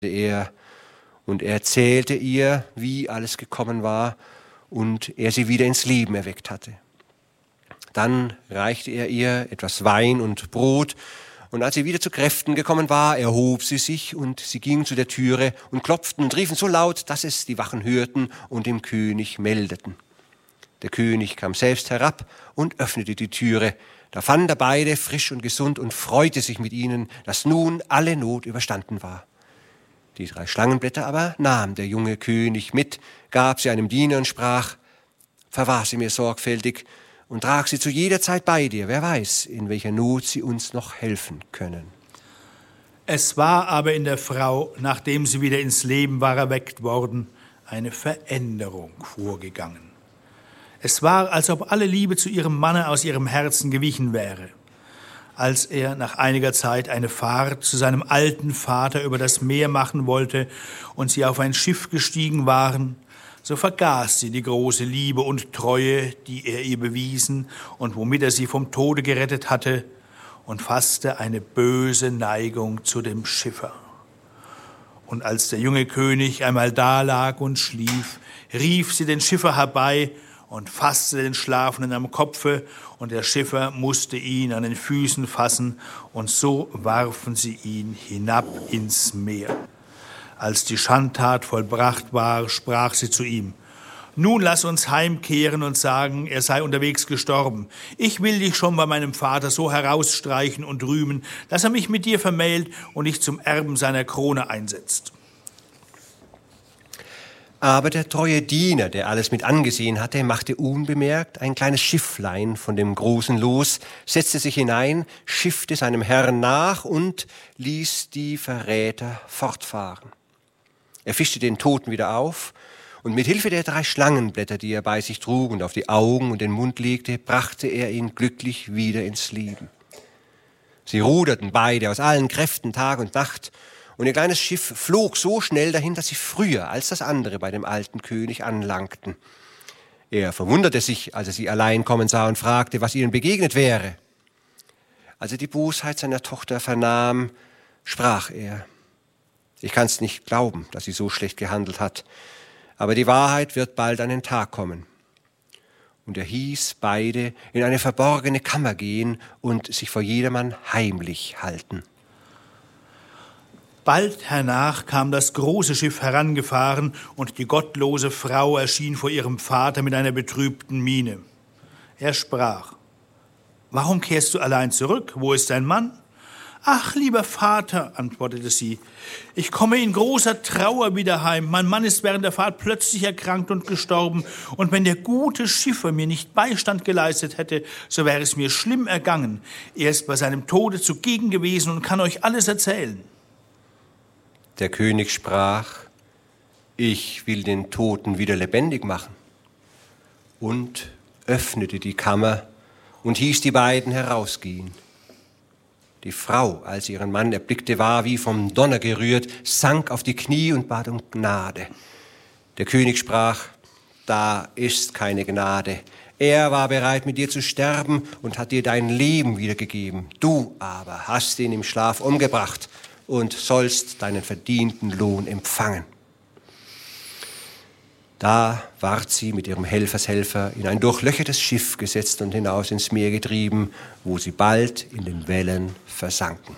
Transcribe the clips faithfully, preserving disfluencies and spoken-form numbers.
er, und er erzählte ihr, wie alles gekommen war und er sie wieder ins Leben erweckt hatte. Dann reichte er ihr etwas Wein und Brot, und als sie wieder zu Kräften gekommen war, erhob sie sich und sie gingen zu der Türe und klopften und riefen so laut, dass es die Wachen hörten und dem König meldeten. Der König kam selbst herab und öffnete die Türe. Da fand er beide frisch und gesund und freute sich mit ihnen, dass nun alle Not überstanden war. Die drei Schlangenblätter aber nahm der junge König mit, gab sie einem Diener und sprach: Verwahr sie mir sorgfältig und trag sie zu jeder Zeit bei dir. Wer weiß, in welcher Not sie uns noch helfen können. Es war aber in der Frau, nachdem sie wieder ins Leben war erweckt worden, eine Veränderung vorgegangen. Es war, als ob alle Liebe zu ihrem Manne aus ihrem Herzen gewichen wäre. Als er nach einiger Zeit eine Fahrt zu seinem alten Vater über das Meer machen wollte und sie auf ein Schiff gestiegen waren, so vergaß sie die große Liebe und Treue, die er ihr bewiesen und womit er sie vom Tode gerettet hatte, und fasste eine böse Neigung zu dem Schiffer. Und als der junge König einmal dalag und schlief, rief sie den Schiffer herbei und fasste den Schlafenden am Kopfe, und der Schiffer musste ihn an den Füßen fassen, und so warfen sie ihn hinab ins Meer. Als die Schandtat vollbracht war, sprach sie zu ihm: Nun lass uns heimkehren und sagen, er sei unterwegs gestorben. Ich will dich schon bei meinem Vater so herausstreichen und rühmen, dass er mich mit dir vermählt und dich zum Erben seiner Krone einsetzt. Aber der treue Diener, der alles mit angesehen hatte, machte unbemerkt ein kleines Schifflein von dem Großen los, setzte sich hinein, schiffte seinem Herrn nach und ließ die Verräter fortfahren. Er fischte den Toten wieder auf, und mit Hilfe der drei Schlangenblätter, die er bei sich trug und auf die Augen und den Mund legte, brachte er ihn glücklich wieder ins Leben. Sie ruderten beide aus allen Kräften Tag und Nacht, und ihr kleines Schiff flog so schnell dahin, dass sie früher als das andere bei dem alten König anlangten. Er verwunderte sich, als er sie allein kommen sah, und fragte, was ihnen begegnet wäre. Als er die Bosheit seiner Tochter vernahm, sprach er: Ich kann's nicht glauben, dass sie so schlecht gehandelt hat, aber die Wahrheit wird bald an den Tag kommen. Und er hieß beide in eine verborgene Kammer gehen und sich vor jedermann heimlich halten. Bald hernach kam das große Schiff herangefahren, und die gottlose Frau erschien vor ihrem Vater mit einer betrübten Miene. Er sprach: Warum kehrst du allein zurück? Wo ist dein Mann? Ach, lieber Vater, antwortete sie, ich komme in großer Trauer wieder heim. Mein Mann ist während der Fahrt plötzlich erkrankt und gestorben. Und wenn der gute Schiffer mir nicht Beistand geleistet hätte, so wäre es mir schlimm ergangen. Er ist bei seinem Tode zugegen gewesen und kann euch alles erzählen. Der König sprach: Ich will den Toten wieder lebendig machen, und öffnete die Kammer und hieß die beiden herausgehen. Die Frau, als sie ihren Mann erblickte, war wie vom Donner gerührt, sank auf die Knie und bat um Gnade. Der König sprach: Da ist keine Gnade. Er war bereit, mit dir zu sterben und hat dir dein Leben wiedergegeben. Du aber hast ihn im Schlaf umgebracht und sollst deinen verdienten Lohn empfangen. Da ward sie mit ihrem Helfershelfer in ein durchlöchertes Schiff gesetzt und hinaus ins Meer getrieben, wo sie bald in den Wellen versanken.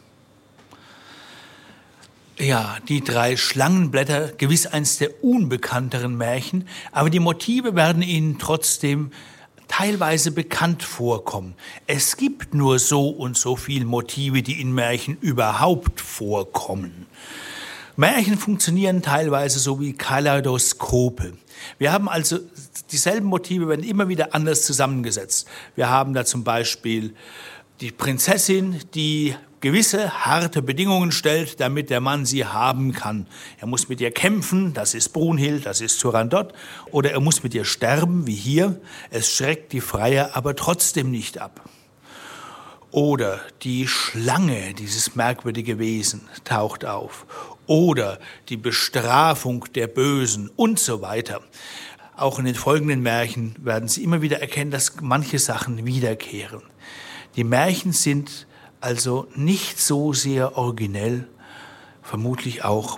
Ja, die drei Schlangenblätter, gewiss eins der unbekannteren Märchen, aber die Motive werden Ihnen trotzdem teilweise bekannt vorkommen. Es gibt nur so und so viele Motive, die in Märchen überhaupt vorkommen. Märchen funktionieren teilweise so wie Kaleidoskope. Wir haben also dieselben Motive, werden immer wieder anders zusammengesetzt. Wir haben da zum Beispiel die Prinzessin, die gewisse harte Bedingungen stellt, damit der Mann sie haben kann. Er muss mit ihr kämpfen, das ist Brunhild, das ist Turandot, oder er muss mit ihr sterben, wie hier. Es schreckt die Freier aber trotzdem nicht ab. Oder die Schlange, dieses merkwürdige Wesen, taucht auf. Oder die Bestrafung der Bösen und so weiter. Auch in den folgenden Märchen werden Sie immer wieder erkennen, dass manche Sachen wiederkehren. Die Märchen sind also nicht so sehr originell, vermutlich auch